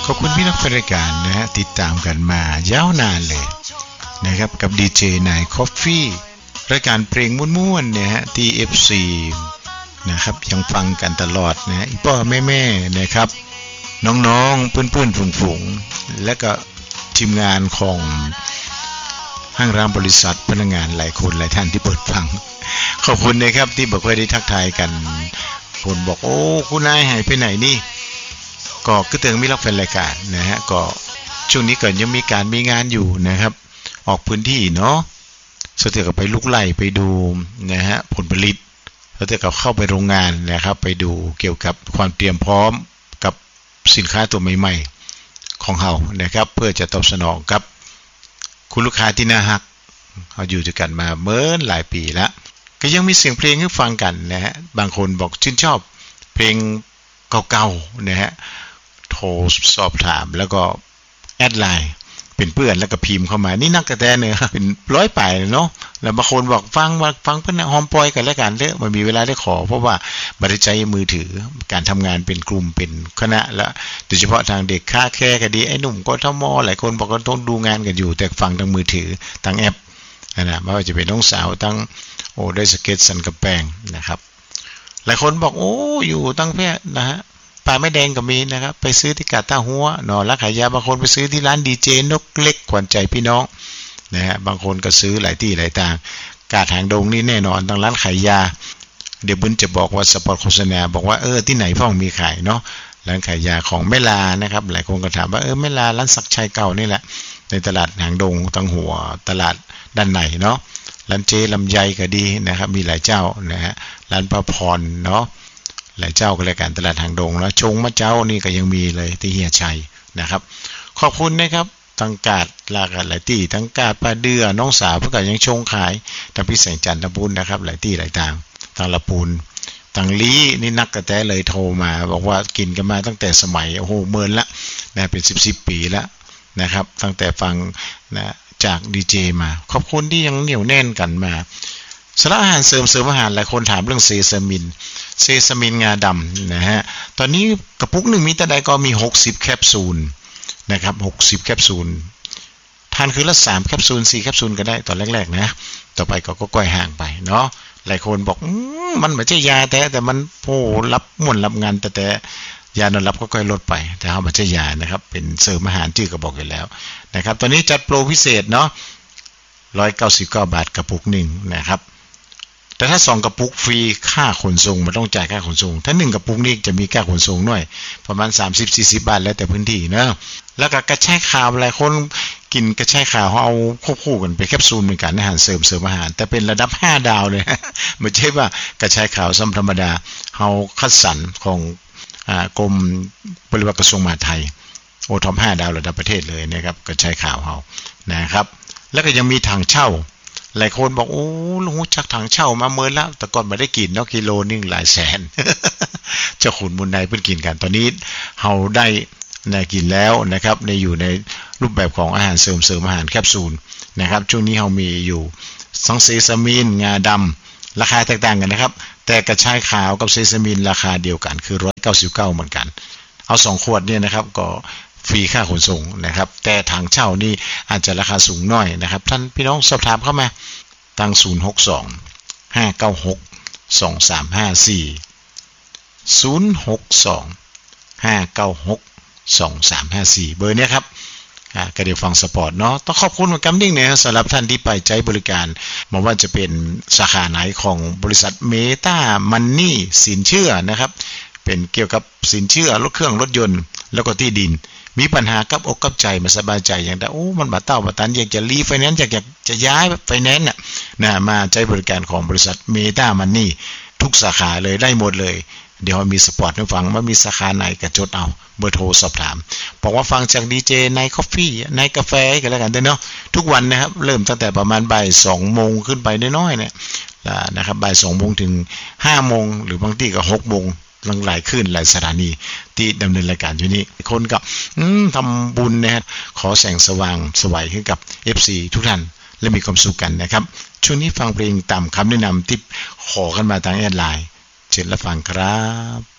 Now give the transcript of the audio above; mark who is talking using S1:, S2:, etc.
S1: ขอบคุณพี่นักรายการนะฮะติดตามกันมายาวนานเลยนะครับกับดีเจนายคอฟฟี่รายการเพลงม่วนๆเนี่ยฮะที่ FC นะครับยังฟังกันตลอดนะฮะพ่อแม่ๆนะครับน้องๆเพื่อนๆฝูงๆและก็ทีมงานของห้างร้านบริษัทพนักงานหลายคนหลายท่านที่เปิดฟังขอบคุณนะครับที่บอกว่าได้ทักทายกันคนบอกโอ้คุณนายหายไปไหนนี่ก็คือเตือนมีรับแฟนรายการนะฮะก็ช่วงนี้ก็ยังมีงานอยู่นะครับออกพื้นที่เนาะสุดท้ายก็ไปลุกไล่ไปดูนะฮะผลผลิตแล้วแต่ก็เข้าไปโรงงานนะครับไปดูเกี่ยวกับความเตรียมพร้อมกับสินค้าตัวใหม่ๆของเรานะครับเพื่อจะตอบสนองกับคุณลูกค้าที่น่ารักเราอยู่ด้วยกันมาเมื่อหลายปีแล้วก็ยังมีเสียงเพลงให้ฟังกันนะฮะบางคนบอกชื่นชอบเพลงเก่าๆนะฮะโทรสอบถามแล้วก็แอดไลน์เป็นเพื่อนแล้วก็พิมพ์เข้ามานี่นักกระแตเนี่ยเป็น100 ป่ายเนาะแล้วบางคนบอกฟังเพื่อนหอมปอยกันแล้วกันเด้อมันมีเวลาได้ขอเพราะว่าบัตรใจมือถือการทำงานเป็นกลุ่มเป็นคณะและโดยเฉพาะทางเด็กค่าแค่ก็ดีไอ้หนุ่มกทมหลายคนบอกว่าต้องดูงานกันอยู่แต่ฟังทางมือถือทางแอปนะไม่ว่าจะเป็นน้องสาวตั้งโอ้ได้สเก็ตสันกระแปงนะครับหลายคนบอกโอ้อยู่ตั้งแพทย์นะฮะปลาไม่แดงก็มีนะครับไปซื้อที่กาดท่าหัวหนอรักขายยาบางคนไปซื้อที่ร้านดีเจนกเล็กขวัญใจพี่น้องนะฮะบางคนก็ซื้อหลายที่หลายทางกาดหางดงนี่แน่นอนทางร้านขายยาเดี๋ยวบุญจะบอกว่าสปอตโฆษณาบอกว่าที่ไหนพ่องมีขายเนาะร้านขายยาของแม่ลานะครับหลายคนก็ถามว่าแม่ลาร้านศักชัยเก่านี่แหละในตลาดหางดงทางหัวตลาดด้านในเนาะร้านเจลำไยก็ดีนะครับมีหลายเจ้านะฮะร้านพระพรเนาะหลายเจ้าก็รายการตลาดหางดงแล้วชงมะเจ้านี่ก็ยังมีเลยที่เฮียชัยนะครับขอบคุณนะครับทั้งกาดหลากหลายที่ทั้งกาดปลาเดือน้องสาวเพื่อก็ยังชงขายทั้งพี่แสงจันทร์ตะบุญนะครับหลายที่หลายทางทางละปูนทางลี้นี่นักกระแตเลยโทรมาบอกว่ากินกันมาตั้งแต่สมัยโอ้โหเมินละนะเป็น10 ปีแล้วนะครับตั้งแต่ฟังนะจากดีเจมาขอบคุณที่ยังเหนียวแน่นกันมาสารอาหารเสริมอาหารหลายคนถามเรื่องเซซามินงาดำนะฮะตอนนี้กระปุกหนึ่งมีแต่ใดก็มี60 แคปซูลนะครับ60 แคปซูลทานคือละ3 แคปซูล4 แคปซูลก็ได้ตอนแรกๆนะต่อไปก็ก้อยห่างไปเนาะหลายคนบอกมันไม่ใช่ยาแต่มันโอ้รับม่วนรับงานแต่ยานอนรับก็ค่อยลดไปแต่เอาไม่ใช่ยานะครับเป็นเสริมอาหารชื่อก็บอกอยู่แล้วนะครับตอนนี้จัดโปรพิเศษเนาะ199 บาทกระปุกหนึ่งนะครับแต่ถ้า2 กระปุกฟรีค่าขนส่งมันต้องจ่ายค่าขนส่งถ้า1 กระปุกนี่จะมีค่าขนส่งหน่อยประมาณ30-40 บาทแล้วแต่พื้นที่นะแล้วก็กระชายขาวหลายคนกินกระชายขาวเอาควบคู่กันไปแคปซูลเหมือนกันอาหารเสริมอาหารแต่เป็นระดับ5 ดาวเลยไม่ใช่ว่ากระชายขาวซ้ำธรรมดาเฮาคัดสรรของกรมบริวารกระทรวงมหาดไทยโอท็อป5 ดาวระดับประเทศเลยนะครับกระชายขาวเฮานะครับแล้วก็ยังมีถังเช่าหลายคนบอกโอ้ลุงจักถังเช่ามาเมินแล้วแต่ก่อนไม่ได้กินเนาะกิโลนึงหลายแสน เจ้าขุนบุญนายเพิ่งกินกันตอนนี้เฮาได้กินแล้วนะครับอยู่ในรูปแบบของอาหารเสริมอาหารแคปซูลนะครับช่วงนี้เฮามีอยู่ทั้งเซซามินงาดำราคาแตกต่างกันนะครับแต่กระชายขาวกับเซซามินราคาเดียวกันคือ199เหมือนกันเอา2 ขวดเนี่ยนะครับก็ฟรีค่าขนส่งนะครับแต่ถังเช่านี่อาจจะราคาสูงหน่อยนะครับท่านพี่น้องสอบถามเข้ามาตั้ง062-596-2354 เบอร์นี้ครับก็เดี๋ยวฟังสปอร์ตเนาะต้องขอบคุณกับนิ่งเนี่ยสำหรับท่านที่ไปใช้บริการไม่ว่าจะเป็นสาขาไหนของบริษัทเมตามันนี่สินเชื่อนะครับเป็นเกี่ยวกับสินเชื่อรถเครื่องรถยนต์แล้วก็ที่ดินมีปัญหากับอกกับใจมาสบายใจอย่างแต่มันบาตันอยากจะรีไฟแนนซ์อยากจะย้ายไฟแนนซ์นะมาใช้บริการของบริษัทเมตามันนี่ทุกสาขาเลยได้หมดเลยเดี๋ยวมีสปอร์ตให้ฟังว่ามีสาขาไหนก็จดเอาเบอร์โทรสอบถามบอกว่าฟังจากดีเจในคอฟฟี่ในกาแฟกันแล้วกันเนาะทุกวันนะครับเริ่มตั้งแต่ประมาณบ่าย2 โมงขึ้นไปน้อยๆเนี่ยนะครับบ่าย2 โมงถึง5 โมงหรือบางที่ก็6 โมงหลายขึ้นหลายสถานีที่ดำเนินรายการอยู่นี้คนกับทำบุญนะฮะขอแสงสว่างสวัยให้กับ FC ทุกท่านและมีความสุขกันนะครับช่วงนี้ฟังเพลงตามคำแนะนำที่ขอกันมาทางแอดไลน์เชิญรับฟังครับ